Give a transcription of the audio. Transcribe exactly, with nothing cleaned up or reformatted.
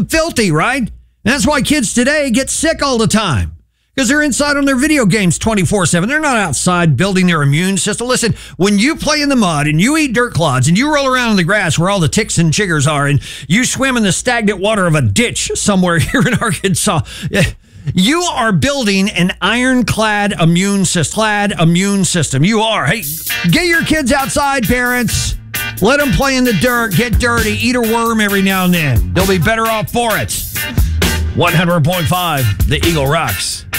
them filthy, right? And that's why kids today get sick all the time. Because they're inside on their video games twenty-four seven. They're not outside building their immune system. Listen, when you play in the mud and you eat dirt clods and you roll around in the grass where all the ticks and chiggers are and you swim in the stagnant water of a ditch somewhere here in Arkansas, you are building an ironclad immune system. Clad immune system. You are. Hey, get your kids outside, parents. Let them play in the dirt, get dirty, eat a worm every now and then. They'll be better off for it. one hundred point five, The Eagle rocks.